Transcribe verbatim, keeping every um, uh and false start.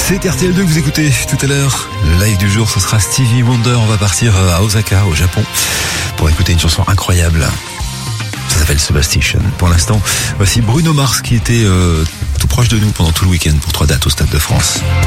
C'est R T L deux que vous écoutez tout à l'heure. Le live du jour, ce sera Stevie Wonder. On va partir à Osaka, au Japon, pour écouter une chanson incroyable. Ça s'appelle Superstition. Pour l'instant, voici Bruno Mars qui était euh, tout proche de nous pendant tout le week-end pour trois dates au Stade de France.